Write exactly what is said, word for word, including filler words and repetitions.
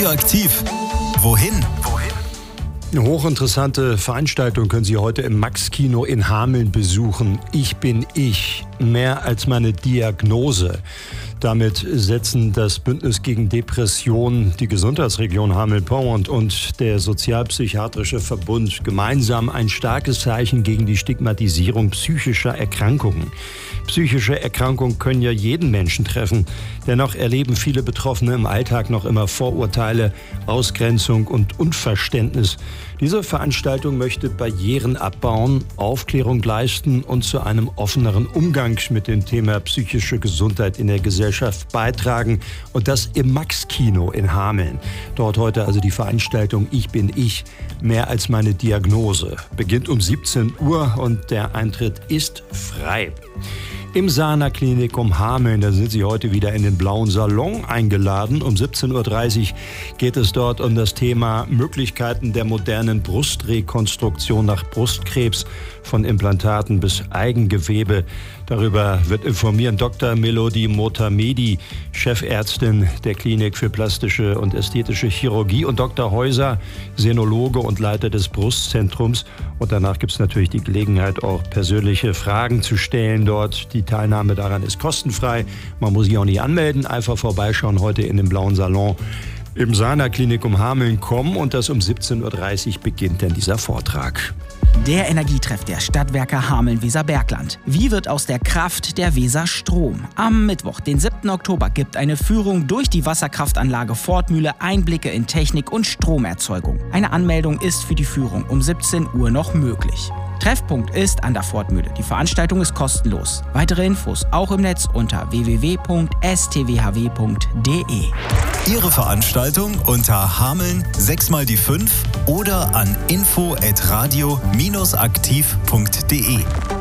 Radioaktiv. Wohin? Eine hochinteressante Veranstaltung können Sie heute im Max-Kino in Hameln besuchen. Ich bin ich, mehr als meine Diagnose. Damit setzen das Bündnis gegen Depression, die Gesundheitsregion Hameln-Pyrmont und der Sozialpsychiatrische Verbund gemeinsam ein starkes Zeichen gegen die Stigmatisierung psychischer Erkrankungen. Psychische Erkrankungen können ja jeden Menschen treffen. Dennoch erleben viele Betroffene im Alltag noch immer Vorurteile, Ausgrenzung und Unverständnis. Diese Veranstaltung möchte Barrieren abbauen, Aufklärung leisten und zu einem offeneren Umgang mit dem Thema psychische Gesundheit in der Gesellschaft beitragen. Und das im Max-Kino in Hameln. Dort heute also die Veranstaltung Ich bin ich, mehr als meine Diagnose. Beginnt um siebzehn Uhr und der Eintritt ist frei. Im Sana Klinikum Hameln, da sind Sie heute wieder in den blauen Salon eingeladen. Um siebzehn Uhr dreißig geht es dort um das Thema Möglichkeiten der modernen Brustrekonstruktion nach Brustkrebs, von Implantaten bis Eigengewebe. Darüber wird informieren Doktor Melodie Motamedi, Chefärztin der Klinik für plastische und ästhetische Chirurgie, und Doktor Häuser, Senologe und Leiter des Brustzentrums. Und danach gibt es natürlich die Gelegenheit, auch persönliche Fragen zu stellen dort. Die Teilnahme daran ist kostenfrei. Man muss sich auch nicht anmelden, einfach vorbeischauen heute in dem blauen Salon im Sana Klinikum Hameln kommen, und das um siebzehn Uhr dreißig beginnt dann dieser Vortrag. Der Energietreff der Stadtwerke Hameln-Weserbergland. Wie wird aus der Kraft der Weser Strom? Am Mittwoch, den siebten Oktober, gibt eine Führung durch die Wasserkraftanlage Fortmühle Einblicke in Technik und Stromerzeugung. Eine Anmeldung ist für die Führung um siebzehn Uhr noch möglich. Treffpunkt ist an der Fortmühle. Die Veranstaltung ist kostenlos. Weitere Infos auch im Netz unter w w w punkt s t w h w punkt d e. Ihre Veranstaltung unter Hameln sechs mal die fünf oder an info at radio aktiv punkt d e.